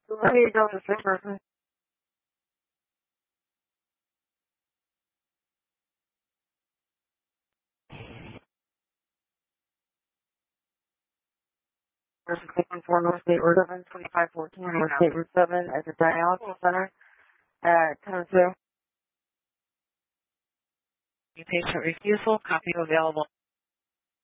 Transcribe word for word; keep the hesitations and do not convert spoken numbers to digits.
So let me go to the same person. Person six four North State Road seven, twenty-five fourteen North State Route seven at the dialysis center at ten oh two. Patient refusal, copy available.